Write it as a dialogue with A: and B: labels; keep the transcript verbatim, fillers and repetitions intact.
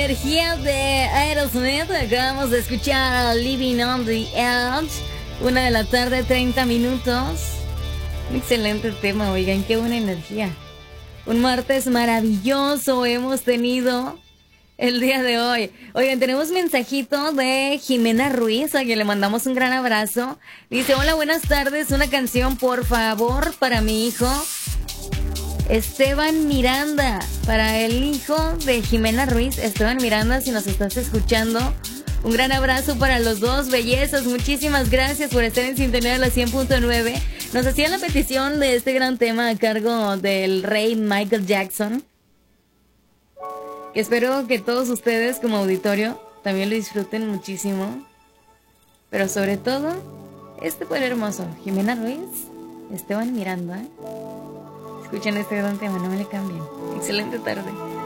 A: energía de Aerosmith. Acabamos de escuchar Living on the Edge. Una de la tarde, treinta minutos. Un excelente tema, oigan, qué buena energía. Un martes maravilloso hemos tenido el día de hoy. Oigan, tenemos mensajito de Jimena Ruiz, a quien le mandamos un gran abrazo. Dice, hola, buenas tardes, una canción por favor para mi hijo Esteban Miranda. Para el hijo de Jimena Ruiz, Esteban Miranda, si nos estás escuchando, un gran abrazo para los dos, bellezas. Muchísimas gracias por estar en sintonía de la cien punto nueve. Nos hacían la petición de este gran tema a cargo del rey Michael Jackson. Espero que todos ustedes como auditorio también lo disfruten muchísimo. Pero sobre todo, este fue hermoso. Jimena Ruiz, Esteban Miranda. Escuchen este gran tema, no me le cambien. Excelente tarde.